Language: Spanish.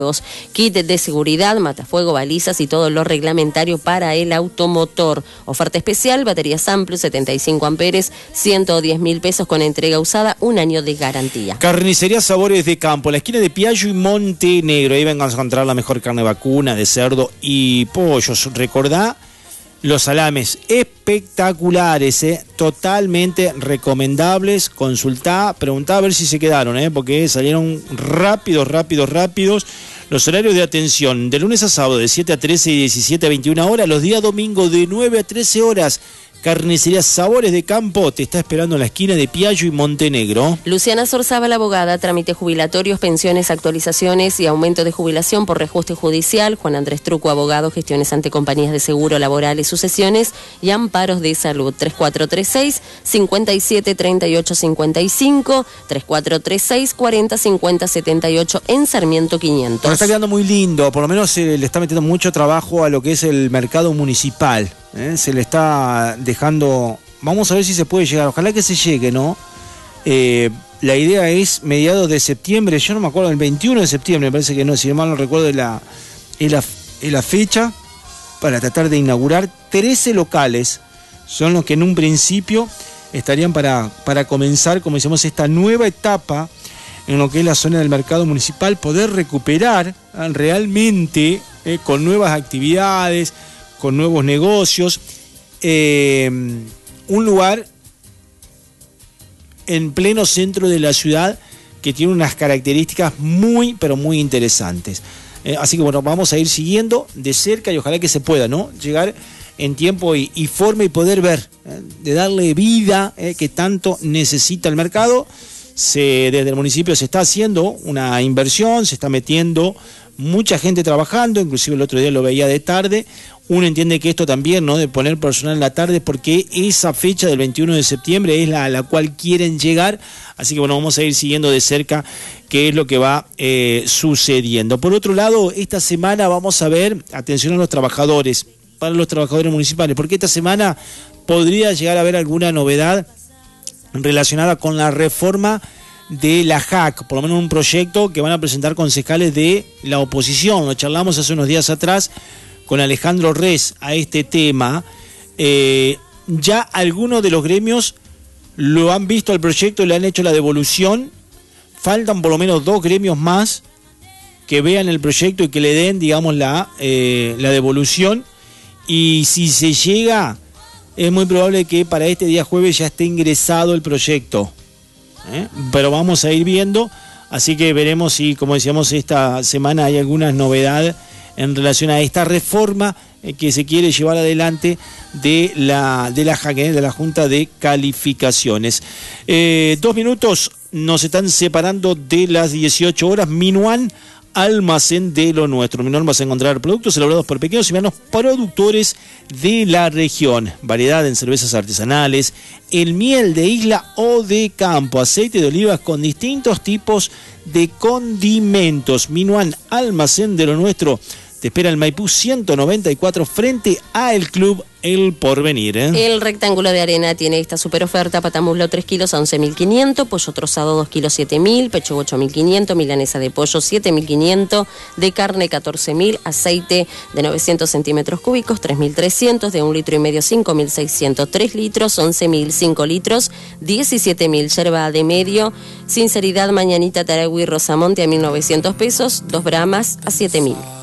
kit de seguridad, matafuego, balizas y todo lo reglamentario para el automotor. Oferta especial, batería Samplus 75 amperes, 110.000 pesos con entrega usada, 1 año de garantía. Carnicería Sabores de Campo, la esquina de Piaggio y Montenegro. Ahí van a encontrar la mejor carne vacuna, de cerdo y pollos. Recordá, los salames espectaculares, totalmente recomendables. Consultá, preguntá a ver si se quedaron, porque salieron rápidos. Los horarios de atención, de lunes a sábado de 7 a 13 y 17 a 21 horas, los días domingos de 9 a 13 horas. Carnicería Sabores de Campo te está esperando en la esquina de Piaggio y Montenegro. Luciana Sorzábal, abogada, trámites jubilatorios, pensiones, actualizaciones y aumento de jubilación por reajuste judicial. Juan Andrés Truco, abogado, gestiones ante compañías de seguro laborales, sucesiones y amparos de salud. 3436-573855, 3436-405078 en Sarmiento 500. Bueno, está quedando muy lindo, por lo menos se le está metiendo mucho trabajo a lo que es el mercado municipal. Se le está dejando, vamos a ver si se puede llegar, ojalá que se llegue, ¿no? La idea es mediados de septiembre, yo no me acuerdo, el 21 de septiembre, me parece que no, si mal no recuerdo, es la fecha para tratar de inaugurar 13 locales, son los que en un principio estarían para comenzar, como decimos, esta nueva etapa en lo que es la zona del mercado municipal, poder recuperar realmente con nuevas actividades, con nuevos negocios, un lugar en pleno centro de la ciudad que tiene unas características muy, pero muy interesantes. Así que bueno, vamos a ir siguiendo de cerca y ojalá que se pueda, ¿no?, llegar en tiempo y forma y poder ver, de darle vida que tanto necesita el mercado. Desde el municipio se está haciendo una inversión, se está metiendo mucha gente trabajando, inclusive el otro día lo veía de tarde. Uno entiende que esto también, ¿no?, de poner personal en la tarde, porque esa fecha del 21 de septiembre es a la cual quieren llegar. Así que bueno, vamos a ir siguiendo de cerca qué es lo que va sucediendo. Por otro lado, esta semana vamos a ver, atención a los trabajadores, para los trabajadores municipales, porque esta semana podría llegar a haber alguna novedad relacionada con la reforma de la JAC, por lo menos un proyecto que van a presentar concejales de la oposición. Lo charlamos hace unos días atrás con Alejandro Rez a este tema. Ya algunos de los gremios lo han visto al proyecto y le han hecho la devolución. Faltan por lo menos 2 gremios más que vean el proyecto y que le den, digamos, la devolución. Y si se llega, es muy probable que para este día jueves ya esté ingresado el proyecto. Pero vamos a ir viendo, así que veremos si, como decíamos, esta semana hay alguna novedad en relación a esta reforma que se quiere llevar adelante de la JAC, de la Junta de Calificaciones. 2 minutos nos están separando de las 18 horas. Minuan, almacén de lo nuestro. Minuan vas a encontrar productos elaborados por pequeños y medianos productores de la región. Variedad en cervezas artesanales, el miel de isla o de campo, aceite de olivas con distintos tipos de condimentos. Minuan, almacén de lo nuestro. Te espera el Maipú 194 frente a el Club El Porvenir. El Rectángulo de Arena tiene esta super oferta: patamuslo 3 kilos a 11.500, pollo trozado 2 kilos 7.000, pecho 8.500, milanesa de pollo 7.500, de carne 14.000, aceite de 900 centímetros cúbicos 3.300, de 1,5 litros 5.600, 3 litros 11.000, 5 litros 17.000, yerba de medio, sinceridad, mañanita, taragüí, rosamonte a 1.900 pesos, 2 bramas a 7.000.